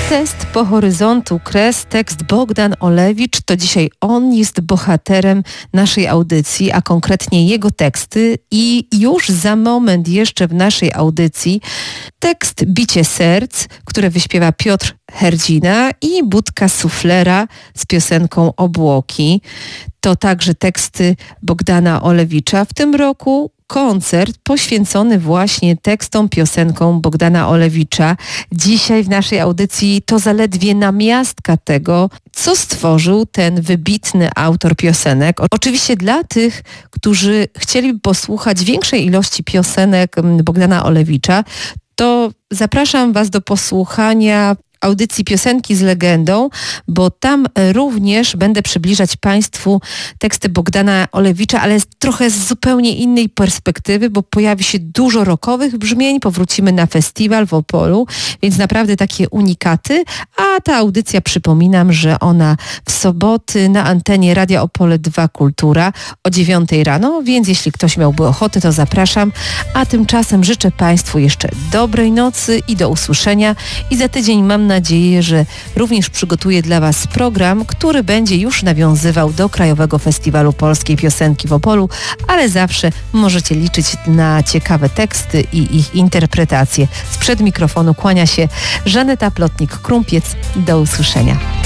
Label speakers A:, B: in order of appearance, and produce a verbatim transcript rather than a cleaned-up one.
A: Test po horyzontu kres, tekst Bogdan Olewicz. To dzisiaj on jest bohaterem naszej audycji, a konkretnie jego teksty. I już za moment jeszcze w naszej audycji tekst Bicie serc, które wyśpiewa Piotr Herdzina, i Budka Suflera z piosenką Obłoki. To także teksty Bogdana Olewicza. W tym roku koncert poświęcony właśnie tekstom, piosenkom Bogdana Olewicza. Dzisiaj w naszej audycji to zaledwie namiastka tego, co stworzył ten wybitny autor piosenek. Oczywiście dla tych, którzy chcieliby posłuchać większej ilości piosenek Bogdana Olewicza, to zapraszam Was do posłuchania audycji Piosenki z legendą, bo tam również będę przybliżać Państwu teksty Bogdana Olewicza, ale trochę z zupełnie innej perspektywy, bo pojawi się dużo rockowych brzmień, powrócimy na festiwal w Opolu, więc naprawdę takie unikaty, a ta audycja, przypominam, że ona w soboty na antenie Radia Opole dwa Kultura o dziewiątej rano, więc jeśli ktoś miałby ochotę, to zapraszam, a tymczasem życzę Państwu jeszcze dobrej nocy i do usłyszenia i za tydzień mam nadzieję, że również przygotuję dla Was program, który będzie już nawiązywał do Krajowego Festiwalu Polskiej Piosenki w Opolu, ale zawsze możecie liczyć na ciekawe teksty i ich interpretacje. Sprzed mikrofonu kłania się Żaneta Plotnik-Krumpiec. Do usłyszenia.